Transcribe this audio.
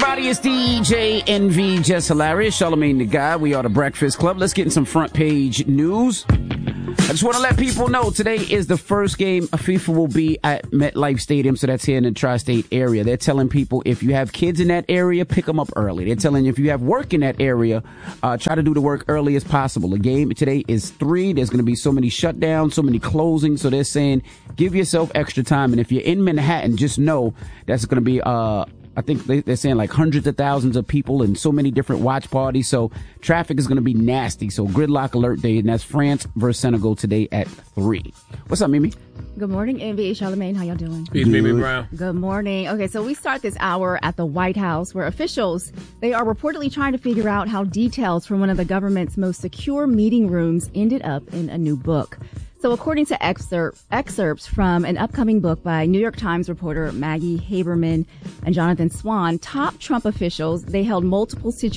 everybody, it's DJ NV, Just Hilarious, Charlamagne the Guy. We are the Breakfast Club. Let's get in some front page news. I just want to let people know today is the first game FIFA will be at MetLife Stadium, so that's here in the tri-state area. They're telling people if you have kids in that area, pick them up early. They're telling you if you have work in that area, try to do the work early as possible. The game today is 3. There's going to be so many shutdowns, so many closings, so they're saying give yourself extra time. And if you're in Manhattan, just know that's going to be I think they're saying like hundreds of thousands of people and so many different watch parties. So traffic is going to be nasty. So gridlock alert day, and that's France versus Senegal today at 3. What's up, Mimi? Good morning, NBA. Charlamagne, how y'all doing? Peace, Mimi Brown. Good morning. Okay, so we start this hour at the White House, where officials, they are reportedly trying to figure out how details from one of the government's most secure meeting rooms ended up in a new book. So according to excerpts from an upcoming book by New York Times reporter Maggie Haberman and Jonathan Swan, top Trump officials, they held multiple situations